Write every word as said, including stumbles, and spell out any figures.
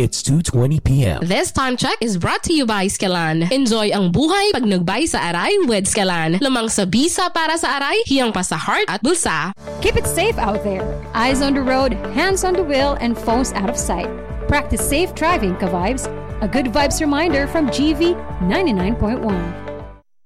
It's two twenty p.m. This time check is brought to you by Skelan. Enjoy ang buhay pag nagbay sa aray with Skelan. Lamang sa bisa para sa aray, hiyang pa sa heart at bulsa. Keep it safe out there. Eyes on the road, hands on the wheel, and phones out of sight. Practice safe driving, ka-vibes. A good vibes reminder from G V ninety-nine point one.